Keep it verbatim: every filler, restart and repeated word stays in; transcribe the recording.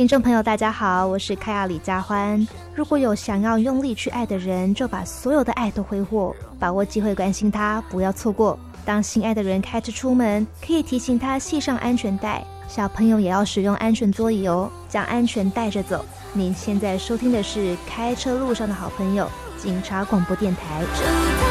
听众朋友大家好，我是凯亚李佳欢。如果有想要用力去爱的人，就把所有的爱都挥霍，把握机会关心他，不要错过。当心爱的人开车出门，可以提醒他系上安全带，小朋友也要使用安全座椅哦，将安全带着走。您现在收听的是开车路上的好朋友警察广播电台。